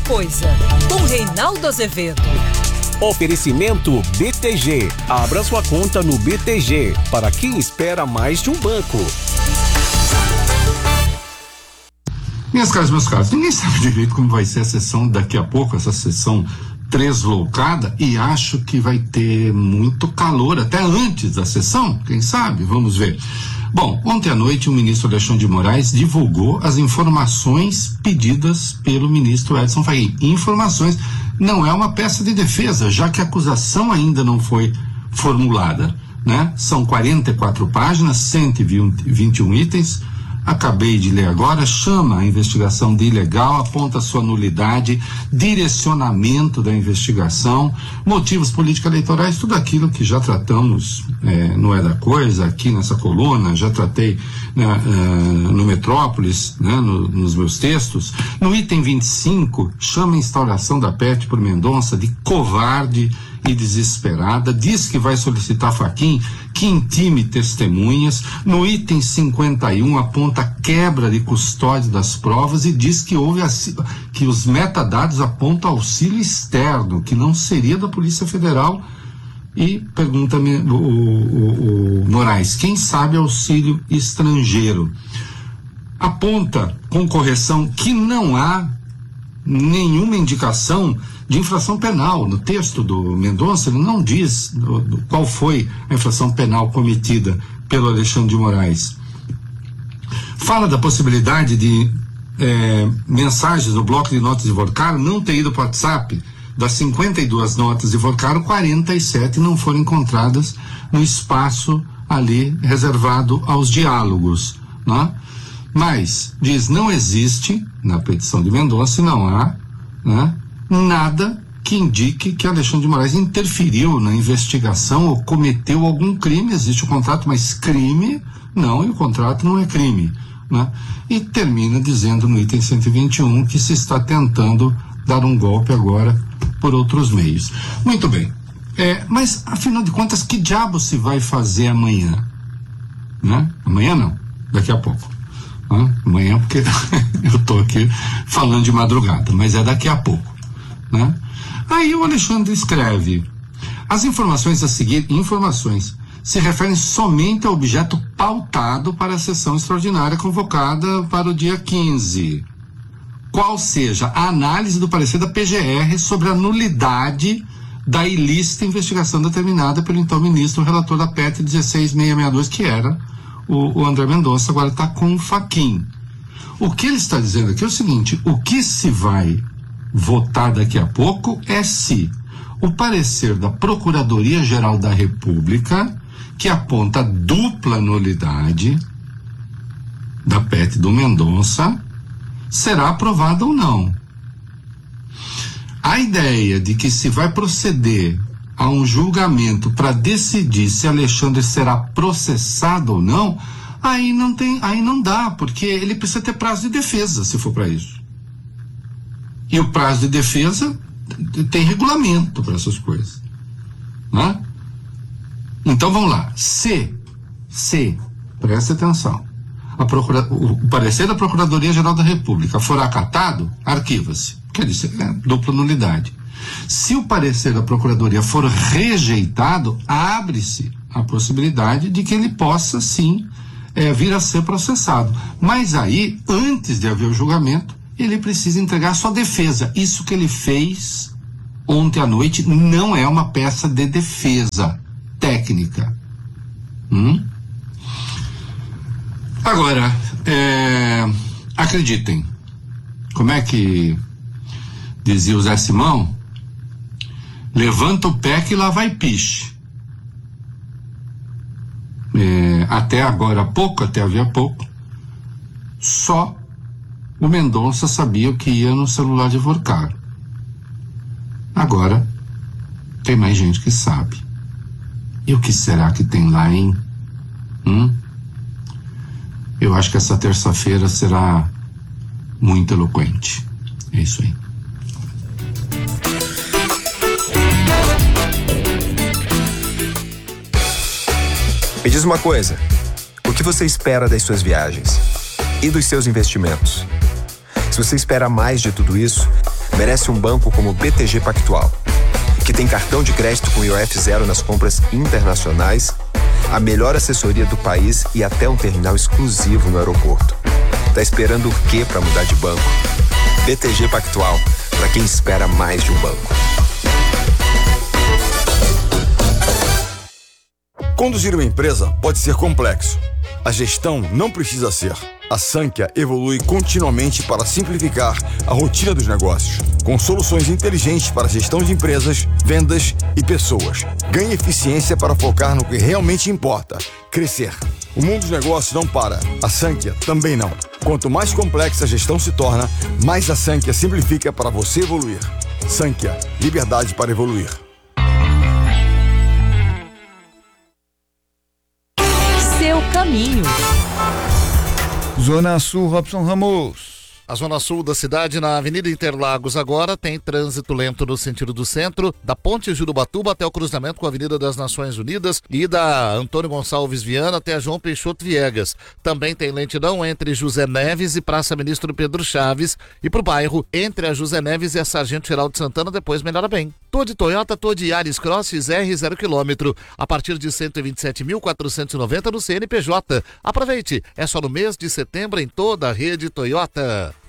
Coisa, com Reinaldo Azevedo. Oferecimento BTG. Abra sua conta no BTG, para quem espera mais de um banco. Minhas caras, meus caros, ninguém sabe direito como vai ser a sessão daqui a pouco, essa sessão tresloucada, e acho que vai ter muito calor até antes da sessão, quem sabe? Vamos ver. Bom, ontem à noite o ministro Alexandre de Moraes divulgou as informações pedidas pelo ministro Edson Fachin. Informações, não é uma peça de defesa, já que a acusação ainda não foi formulada, né? São 44 páginas, 121 itens. Acabei de ler agora, chama a investigação de ilegal, aponta sua nulidade, direcionamento da investigação, motivos político-eleitorais, tudo aquilo que já tratamos no É da Coisa, aqui nessa coluna, já tratei no Metrópolis, né, nos meus textos. No item 25, chama a instauração da PET por Mendonça de covarde e desesperada, diz que vai solicitar Fachin que intime testemunhas. No item 51 aponta quebra de custódia das provas e diz que que os metadados apontam auxílio externo, que não seria da Polícia Federal, e pergunta-me o Moraes, quem sabe auxílio estrangeiro? Aponta com correção que não há nenhuma indicação de infração penal. No texto do Mendonça, ele não diz qual foi a infração penal cometida pelo Alexandre de Moraes. Fala da possibilidade de mensagens do bloco de notas de Vorcaro não ter ido para o WhatsApp. Das 52 notas de Vorcaro, 47 não foram encontradas no espaço ali reservado aos diálogos, né? Mas diz, não existe na petição de Mendonça, não há, né, nada que indique que Alexandre de Moraes interferiu na investigação ou cometeu algum crime. Existe o contrato, mas crime não, e o contrato não é crime, né? E termina dizendo no item 121 que se está tentando dar um golpe agora por outros meios. Muito bem, mas afinal de contas, que diabo se vai fazer amanhã? Né? Amanhã não, daqui a pouco. Amanhã, porque eu estou aqui falando de madrugada, mas é daqui a pouco, né? Aí o Alexandre escreve: as informações a seguir, se referem somente ao objeto pautado para a sessão extraordinária convocada para o dia 15, qual seja a análise do parecer da PGR sobre a nulidade da ilícita investigação determinada pelo então ministro relator da PET 16662, que era o André Mendonça, agora está com o Fachin. O que ele está dizendo aqui é o seguinte: o que se vai votar daqui a pouco é se o parecer da Procuradoria-Geral da República, que aponta dupla nulidade da PET do Mendonça, será aprovado ou não. A ideia de que se vai proceder a um julgamento para decidir se Alexandre será processado ou não, aí não dá, porque ele precisa ter prazo de defesa, se for para isso. E o prazo de defesa tem regulamento para essas coisas, né? Então vamos lá. Se preste atenção, o parecer da Procuradoria-Geral da República for acatado, arquiva-se, quer dizer, dupla nulidade. Se o parecer da Procuradoria for rejeitado, abre-se a possibilidade de que ele possa sim vir a ser processado. Mas aí, antes de haver o julgamento, ele precisa entregar sua defesa. Isso que ele fez ontem à noite não é uma peça de defesa técnica. Agora, acreditem, como é que dizia o Zé Simão? Levanta o pé que lá vai piche. Até agora pouco, até havia pouco, só o Mendonça sabia o que ia no celular de Vorcaro. Agora tem mais gente que sabe. E o que será que tem lá, hein? Eu acho que essa terça-feira será muito eloquente. É isso aí. Me diz uma coisa, o que você espera das suas viagens e dos seus investimentos? Se você espera mais de tudo isso, merece um banco como o BTG Pactual, que tem cartão de crédito com IOF zero nas compras internacionais, a melhor assessoria do país e até um terminal exclusivo no aeroporto. Tá esperando o quê para mudar de banco? BTG Pactual, para quem espera mais de um banco. Conduzir uma empresa pode ser complexo. A gestão não precisa ser. A Sankhya evolui continuamente para simplificar a rotina dos negócios, com soluções inteligentes para a gestão de empresas, vendas e pessoas. Ganhe eficiência para focar no que realmente importa: crescer. O mundo dos negócios não para. A Sankhya também não. Quanto mais complexa a gestão se torna, mais a Sankhya simplifica para você evoluir. Sankhya, liberdade para evoluir. Seu caminho. Zona Sul, Robson Ramos. A zona sul da cidade, na Avenida Interlagos, agora tem trânsito lento no sentido do centro, da Ponte Jurubatuba até o cruzamento com a Avenida das Nações Unidas e da Antônio Gonçalves Viana até a João Peixoto Viegas. Também tem lentidão entre José Neves e Praça Ministro Pedro Chaves e pro bairro entre a José Neves e a Sargento Geraldo Santana, depois melhora bem. Todi Toyota, Todi Yaris Cross R 0 km, a partir de 127.490 no CNPJ. Aproveite, é só no mês de setembro em toda a rede Toyota.